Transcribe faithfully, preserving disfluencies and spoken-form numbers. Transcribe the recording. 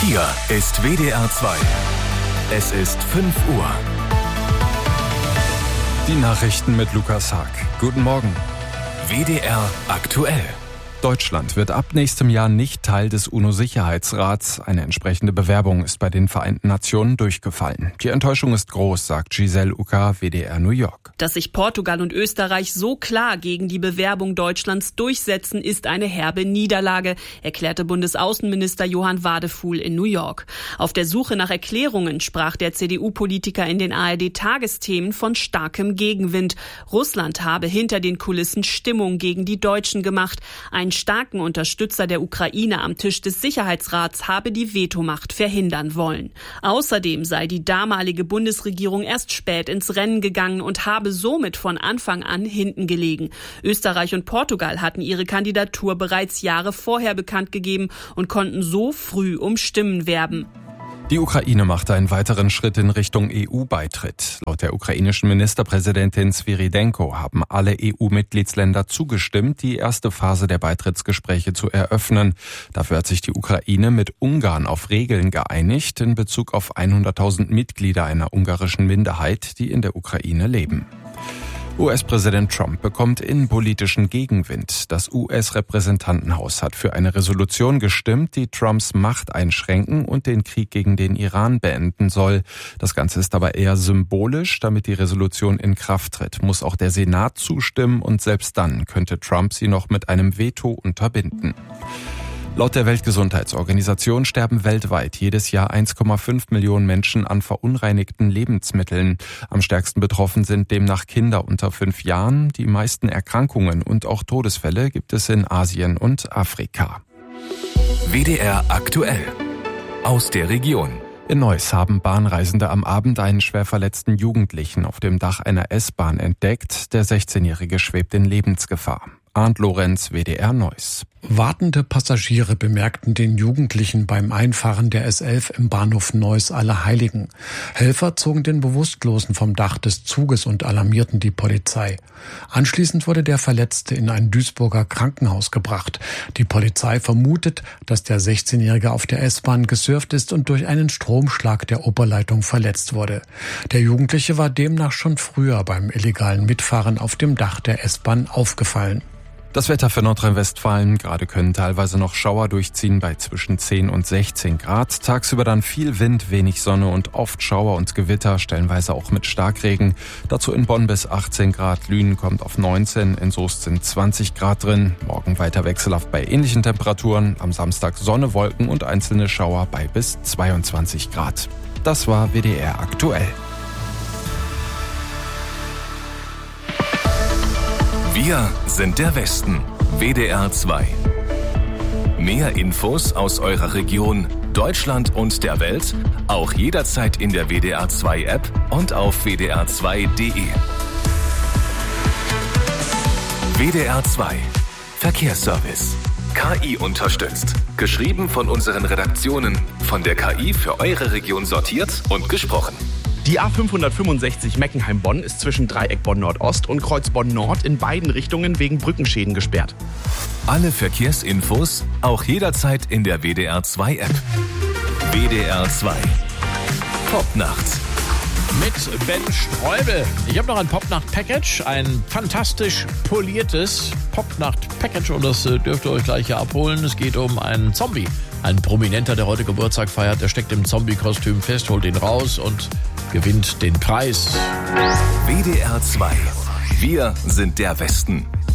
Hier ist W D R zwei. Es ist fünf Uhr. Die Nachrichten mit Lukas Haag. Guten Morgen. W D R aktuell. Deutschland wird ab nächstem Jahr nicht Teil des UNO-Sicherheitsrats. Eine entsprechende Bewerbung ist bei den Vereinten Nationen durchgefallen. Die Enttäuschung ist groß, sagt Giselle Ucker, W D R New York. Dass sich Portugal und Österreich so klar gegen die Bewerbung Deutschlands durchsetzen, ist eine herbe Niederlage, erklärte Bundesaußenminister Johann Wadefuhl in New York. Auf der Suche nach Erklärungen sprach der C D U-Politiker in den A R D-Tagesthemen von starkem Gegenwind. Russland habe hinter den Kulissen Stimmung gegen die Deutschen gemacht. Ein starken Unterstützer der Ukraine am Tisch des Sicherheitsrats habe die Vetomacht verhindern wollen. Außerdem sei die damalige Bundesregierung erst spät ins Rennen gegangen und habe somit von Anfang an hinten gelegen. Österreich und Portugal hatten ihre Kandidatur bereits Jahre vorher bekannt gegeben und konnten so früh um Stimmen werben. Die Ukraine machte einen weiteren Schritt in Richtung E U-Beitritt. Laut der ukrainischen Ministerpräsidentin Svyridenko haben alle E U-Mitgliedsländer zugestimmt, die erste Phase der Beitrittsgespräche zu eröffnen. Dafür hat sich die Ukraine mit Ungarn auf Regeln geeinigt in Bezug auf hunderttausend Mitglieder einer ungarischen Minderheit, die in der Ukraine leben. U S-Präsident Trump bekommt innenpolitischen Gegenwind. Das U S-Repräsentantenhaus hat für eine Resolution gestimmt, die Trumps Macht einschränken und den Krieg gegen den Iran beenden soll. Das Ganze ist aber eher symbolisch. Damit die Resolution in Kraft tritt, muss auch der Senat zustimmen und selbst dann könnte Trump sie noch mit einem Veto unterbinden. Laut der Weltgesundheitsorganisation sterben weltweit jedes Jahr eins Komma fünf Millionen Menschen an verunreinigten Lebensmitteln. Am stärksten betroffen sind demnach Kinder unter fünf Jahren. Die meisten Erkrankungen und auch Todesfälle gibt es in Asien und Afrika. W D R aktuell. Aus der Region. In Neuss haben Bahnreisende am Abend einen schwer verletzten Jugendlichen auf dem Dach einer S-Bahn entdeckt. Der sechzehnjährige schwebt in Lebensgefahr. Arndt Lorenz, W D R Neuss. Wartende Passagiere bemerkten den Jugendlichen beim Einfahren der S elf im Bahnhof Neuss Allerheiligen. Helfer zogen den Bewusstlosen vom Dach des Zuges und alarmierten die Polizei. Anschließend wurde der Verletzte in ein Duisburger Krankenhaus gebracht. Die Polizei vermutet, dass der sechzehnjährige auf der S-Bahn gesurft ist und durch einen Stromschlag der Oberleitung verletzt wurde. Der Jugendliche war demnach schon früher beim illegalen Mitfahren auf dem Dach der S-Bahn aufgefallen. Das Wetter für Nordrhein-Westfalen. Gerade können teilweise noch Schauer durchziehen bei zwischen zehn und sechzehn Grad. Tagsüber dann viel Wind, wenig Sonne und oft Schauer und Gewitter, stellenweise auch mit Starkregen. Dazu in Bonn bis achtzehn Grad, Lünen kommt auf neunzehn, in Soest sind zwanzig Grad drin. Morgen weiter wechselhaft bei ähnlichen Temperaturen. Am Samstag Sonne, Wolken und einzelne Schauer bei bis zweiundzwanzig Grad. Das war W D R aktuell. Wir sind der Westen. W D R zwei. Mehr Infos aus eurer Region, Deutschland und der Welt, auch jederzeit in der W D R zwei App und auf w d r zwei punkt d e. W D R zwei. Verkehrsservice. K I unterstützt. Geschrieben von unseren Redaktionen. Von der K I für eure Region sortiert und gesprochen. Die A fünfhundertfünfundsechzig Meckenheim-Bonn ist zwischen Dreieck Bonn-Nordost und Kreuz Bonn-Nord in beiden Richtungen wegen Brückenschäden gesperrt. Alle Verkehrsinfos auch jederzeit in der W D R zwei App. W D R zwei. Popnacht. Mit Ben Streubel. Ich habe noch ein Popnacht-Package, ein fantastisch poliertes Popnacht-Package und das dürft ihr euch gleich hier abholen. Es geht um einen Zombie. Ein Prominenter, der heute Geburtstag feiert, der steckt im Zombie-Kostüm fest, holt ihn raus und gewinnt den Preis. W D R zwei. Wir sind der Westen.